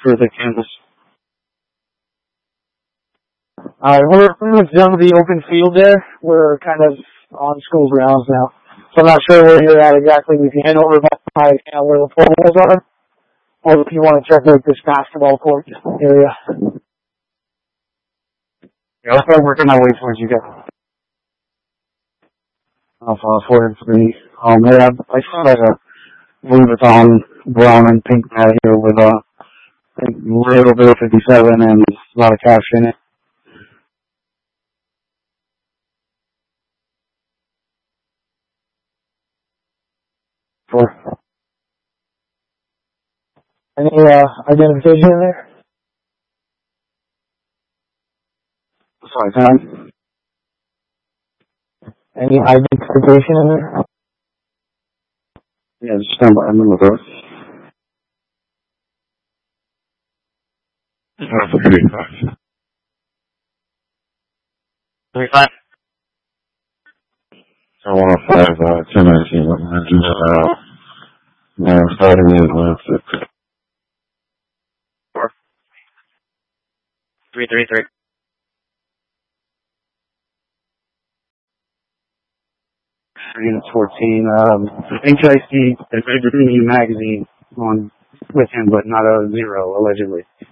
for the campus. We're pretty much done with the open field there. We're kind of on school grounds now. So I'm not sure where you're at exactly. We can head over by where the poles are. Or if you want to check out this basketball court area. Yeah, let's start working our way towards you guys. Off 4 and 3. I saw like a Louis Vuitton brown and pink mat here with a little bit of 57 and a lot of cash in it. Sure. Any identification in there? Sorry, Tom. Any identification in there? Yeah, just stand by. I'm in the door. That's 35. 35? I want to 1019. I'm going to do that out. Now I'm starting in left. 333. Unit 14, HIC, there's a magazine on with him, but not a 0, allegedly.